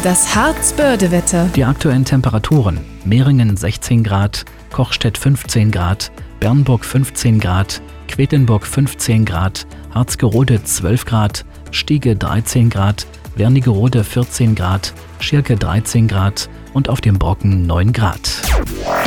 Das Harzbörde-Wetter. Die aktuellen Temperaturen: Meringen 16 Grad, Kochstedt 15 Grad, Bernburg 15 Grad, Quedlinburg 15 Grad, Harzgerode 12 Grad, Stiege 13 Grad, Wernigerode 14 Grad, Schirke 13 Grad und auf dem Brocken 9 Grad.